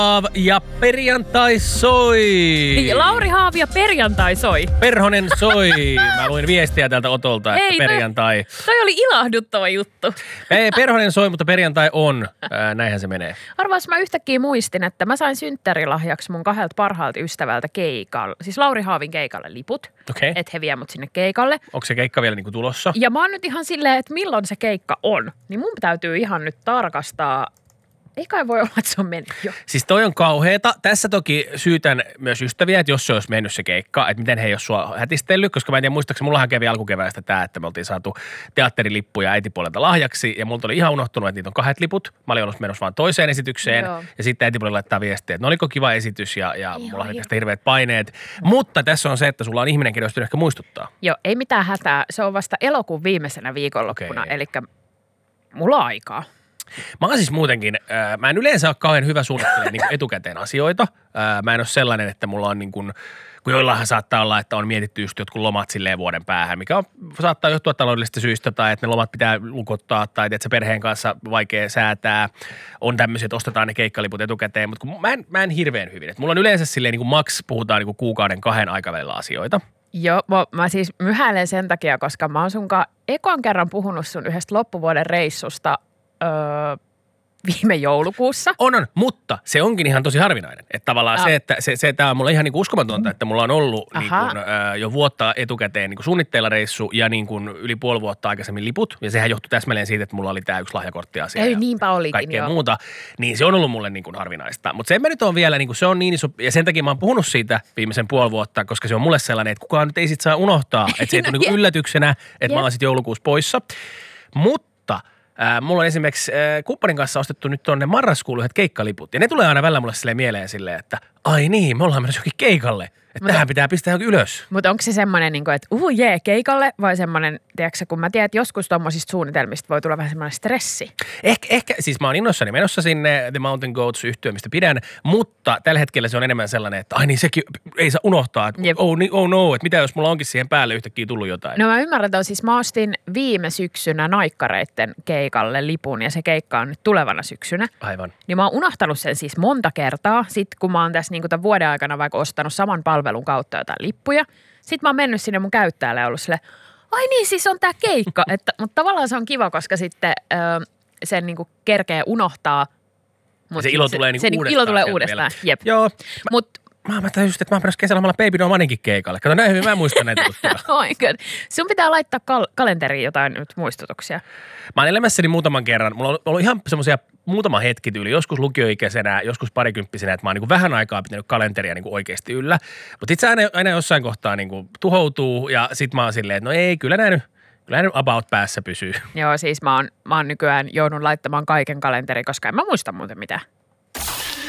Haav ja perjantai soi. Lauri Haav ja perjantai soi. Perhonen soi. Mä luin viestiä täältä Otolta, että perjantai. Toi oli ilahduttava juttu. Perhonen soi, mutta perjantai on. Näinhän se menee. Arvaas mä yhtäkkiä muistin, että mä sain synttärilahjaksi mun 2 parhaalta ystävältä keikalle. Siis Lauri Haavin keikalle liput. Okei. Että he vie mut sinne keikalle. Onko se keikka vielä niinku tulossa? Ja mä oon nyt ihan silleen, että milloin se keikka on. Niin mun täytyy ihan nyt tarkastaa. Ei kai voi olla, että se on mennyt jo. Siis toi on kauheeta. Tässä toki syytän myös ystäviä, että jos se olisi mennyt se keikka, että miten he ei ole sua hätistellyt, koska mä en tiedä muistaakseni, mullahan kävi alkukeväästä tämä, että me oltiin saatu teatterilippuja äitipuolelta lahjaksi ja multa oli ihan unohtunut, että niitä on 2 liput. Mä olin ollut menossa vaan toiseen esitykseen. Joo. Ja sitten äitipuolella laittaa viestiä, että no oliko kiva esitys ja mulla oli tästä hirveät paineet. Mutta tässä on se, että sulla on ihminen, ketä olisi ehkä muistuttaa. Joo, ei mitään hätää. Se on vasta elokuun viimeisenä viikonloppuna, eli mulla on aikaa. Mä oon siis muutenkin, mä en yleensä ole kauhean hyvä suunnittelemaan niin etukäteen asioita. Mä en ole sellainen, että mulla on niin kuin, kun joillahan saattaa olla, että on mietitty just jotkut lomat silleen vuoden päähän, mikä saattaa johtua taloudellisesta syystä tai että ne lomat pitää lukottaa tai että se perheen kanssa vaikea säätää. On tämmöisiä, että ostetaan ne keikkaliput etukäteen, mutta kun mä en hirveän hyvin. Että mulla on yleensä silleen niin kuin maks puhutaan niin kuin kuukauden 2 aikavälillä asioita. Joo, mä siis myhäilen sen takia, koska mä oon sunkaan ekon kerran puhunut sun yhdestä loppuvuoden reissusta viime joulukuussa. On, mutta se onkin ihan tosi harvinainen. Että tavallaan se, että tää on mulla ihan niin kuin uskomatonta, että mulla on ollut niin kuin, jo vuotta etukäteen niin kuin suunnitteilla reissu ja niin kuin yli puoli vuotta aikaisemmin liput. Ja sehän johtui täsmälleen siitä, että mulla oli tää yksi lahjakorttiasia. Ei, niinpä olikin, kaikkea muuta. Niin se on ollut mulle niin kuin harvinaista. Mutta sen mä nyt on vielä, niin kuin se on niin iso, ja sen takia mä oon puhunut siitä viimeisen puoli vuotta, koska se on mulle sellainen, että kukaan nyt ei sit saa unohtaa. Että se ei tule niin kuin yllätyksenä, että mä oon sit joulukuussa poissa. Mutta mulla on esimerkiksi kumppanin kanssa ostettu nyt tuonne marraskuulle yhdet keikkaliput. Ja ne tulee aina välillä mulle silleen mieleen silleen, että ai niin, me ollaan menossa johonkin keikalle. Että tähän pitää pistää johonkin ylös. Mutta onko se semmoinen, että keikalle vai semmoinen, tiedätkö, kun mä tiedän, että joskus tommosista suunnitelmista voi tulla vähän semmoinen stressi. Ehkä, siis mä oon innoissani menossa sinne The Mountain Goats-yhtyö, mistä pidän, mutta tällä hetkellä se on enemmän sellainen, että ai niin sekin ei saa unohtaa, että oh no, että mitä jos mulla onkin siihen päälle yhtäkkiä tullut jotain. No mä ymmärrän, että siis mä ostin viime syksynä Naikkareitten keikalle lipun ja se keikka on nyt tulevana syksynä. Aivan. Niin mä oon unohtanut sen siis monta kertaa, sit kun mä oon tässä niin kuin tämän vuoden aikana vaikka ostanut saman palvelun kautta jotain lippuja. Sitten mä oon mennyt sinne mun käyttäjälle ja ollut silleen, ai niin, siis on tää keikka. Mutta tavallaan se on kiva, koska sitten sen niinku kerkee unohtaa. Se ilo tulee niinku uudestaan. Ilo tulee uudestaan, jep. Joo. Mä tajusin, että mä oon menossa kesälomalla Baby No Maninkin keikalle. Kato näin hyvin, mä en muista näitä juttuja. Oh my god. Sun pitää laittaa kalenteriin jotain nyt muistutuksia. Mä oon elämässäni muutaman kerran. Mulla on ollut ihan semmoisia muutama hetki tyyli. Joskus lukioikäisenä, joskus parikymppisenä, että mä oon niin vähän aikaa pitänyt kalenteria niin oikeasti yllä. Mutta sit se aina jossain kohtaa niin tuhoutuu ja sit mä oon silleen, että no ei, kyllä näin about päässä pysyy. Joo, siis mä oon nykyään joudun laittamaan kaiken kalenteri, koska en mä muista muuten mitään.